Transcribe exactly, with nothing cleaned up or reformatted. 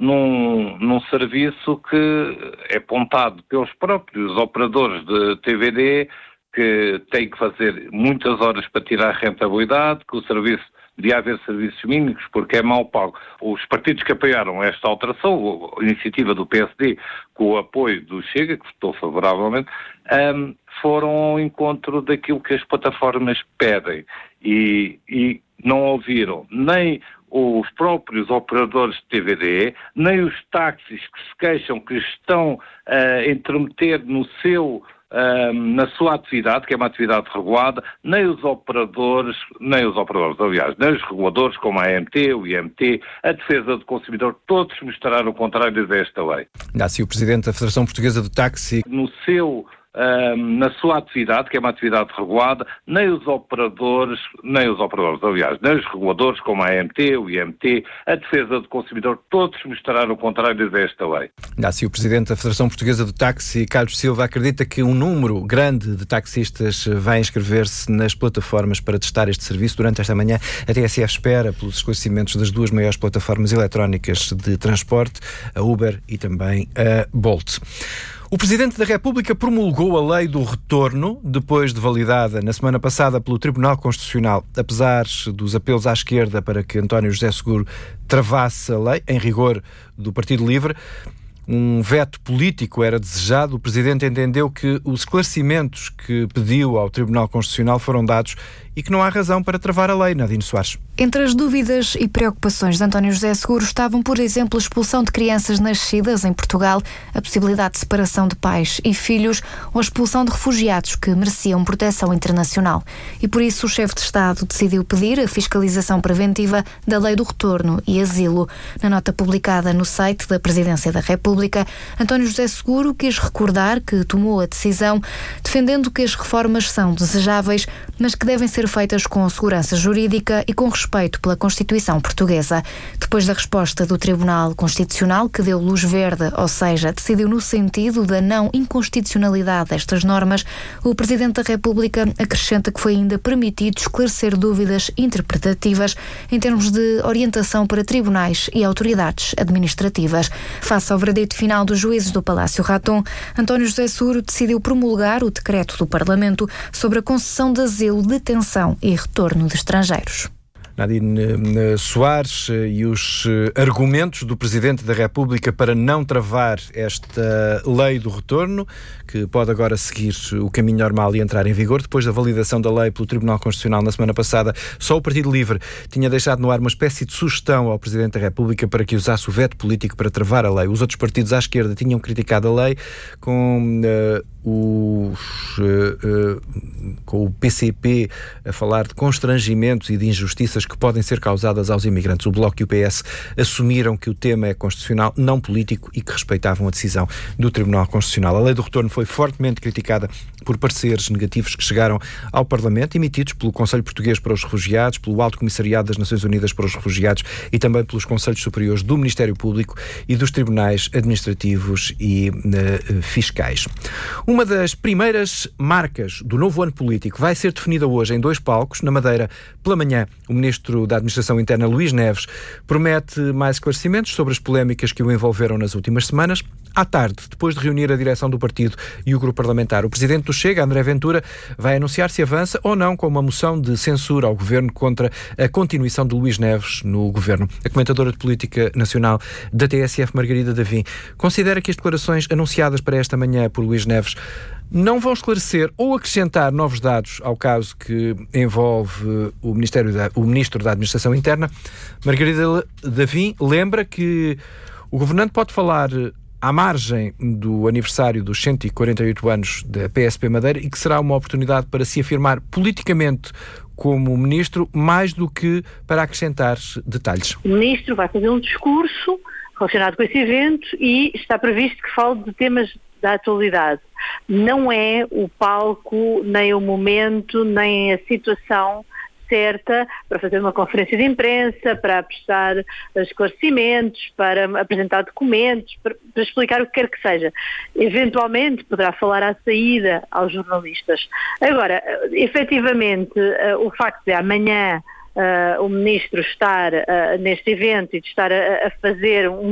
num, num serviço que é apontado pelos próprios operadores de T V D, que têm que fazer muitas horas para tirar rentabilidade, que o serviço devia haver serviços mínimos porque é mal pago. Os partidos que apoiaram esta alteração, a iniciativa do P S D, com o apoio do Chega, que votou favoravelmente, um, foram ao encontro daquilo que as plataformas pedem e, e não ouviram nem os próprios operadores de T V D, nem os táxis que se queixam que estão a intrometer no seu na sua atividade, que é uma atividade regulada, nem os operadores, nem os operadores, aliás, nem os reguladores, como a A M T, o I M T, a defesa do consumidor, todos mostraram o contrário desta lei. Assim, o Presidente da Federação Portuguesa do Táxi... No seu... na sua atividade, que é uma atividade regulada, nem os operadores, nem os operadores, aliás, nem os reguladores, como a A M T, o I M T, a defesa do consumidor, todos mostraram o contrário desta lei. Assim, o Presidente da Federação Portuguesa do Táxi, Carlos Silva, acredita que um número grande de taxistas vai inscrever-se nas plataformas para testar este serviço. Durante esta manhã, a T S F espera pelos esclarecimentos das duas maiores plataformas eletrónicas de transporte, a Uber e também a Bolt. O Presidente da República promulgou a lei do retorno, depois de validada na semana passada pelo Tribunal Constitucional. Apesar dos apelos à esquerda para que António José Seguro travasse a lei, em rigor do Partido Livre, um veto político era desejado. O Presidente entendeu que os esclarecimentos que pediu ao Tribunal Constitucional foram dados e que não há razão para travar a lei. Nadine Soares. Entre as dúvidas e preocupações de António José Seguro estavam, por exemplo, a expulsão de crianças nascidas em Portugal, a possibilidade de separação de pais e filhos ou a expulsão de refugiados que mereciam proteção internacional. E por isso o chefe de Estado decidiu pedir a fiscalização preventiva da Lei do Retorno e Asilo. Na nota publicada no site da Presidência da República, António José Seguro quis recordar que tomou a decisão defendendo que as reformas são desejáveis, mas que devem ser feitas com segurança jurídica e com respeito pela Constituição portuguesa. Depois da resposta do Tribunal Constitucional, que deu luz verde, ou seja, decidiu no sentido da não inconstitucionalidade destas normas, o Presidente da República acrescenta que foi ainda permitido esclarecer dúvidas interpretativas em termos de orientação para tribunais e autoridades administrativas. Face ao veredito final dos juízes do Palácio Raton, António José Seguro decidiu promulgar o decreto do Parlamento sobre a concessão de asilo, detenção e retorno de estrangeiros. Nadine Soares, e os argumentos do Presidente da República para não travar esta lei do retorno, que pode agora seguir o caminho normal e entrar em vigor. Depois da validação da lei pelo Tribunal Constitucional na semana passada, só o Partido Livre tinha deixado no ar uma espécie de sugestão ao Presidente da República para que usasse o veto político para travar a lei. Os outros partidos à esquerda tinham criticado a lei, com uh, os, uh, uh, com o P C P a falar de constrangimentos e de injustiças que podem ser causadas aos imigrantes. O Bloco e o P S assumiram que o tema é constitucional, não político, e que respeitavam a decisão do Tribunal Constitucional. A lei do retorno foi fortemente criticada por pareceres negativos que chegaram ao Parlamento, emitidos pelo Conselho Português para os Refugiados, pelo Alto Comissariado das Nações Unidas para os Refugiados e também pelos Conselhos Superiores do Ministério Público e dos Tribunais Administrativos e uh, Fiscais. Uma das primeiras marcas do novo ano político vai ser definida hoje em dois palcos. Na Madeira, pela manhã, o Ministro da Administração Interna, Luís Neves, promete mais esclarecimentos sobre as polémicas que o envolveram nas últimas semanas. À tarde, depois de reunir a direção do partido e o grupo parlamentar, o Presidente do Chega, André Ventura, vai anunciar se avança ou não com uma moção de censura ao Governo contra a continuação de Luís Neves no Governo. A comentadora de política nacional da T S F, Margarida Davim, considera que as declarações anunciadas para esta manhã por Luís Neves não vão esclarecer ou acrescentar novos dados ao caso que envolve o, Ministério da, o Ministro da Administração Interna. Margarida Davim lembra que o governante pode falar à margem do aniversário dos cento e quarenta e oito anos da P S P Madeira e que será uma oportunidade para se afirmar politicamente como ministro, mais do que para acrescentar detalhes. O ministro vai fazer um discurso relacionado com esse evento e está previsto que fale de temas da atualidade. Não é o palco, nem o momento, nem a situação certa para fazer uma conferência de imprensa, para prestar esclarecimentos, para apresentar documentos, para, para explicar o que quer que seja. Eventualmente poderá falar à saída aos jornalistas. Agora, efetivamente, o facto de amanhã Uh, o ministro estar uh, neste evento e de estar a, a fazer um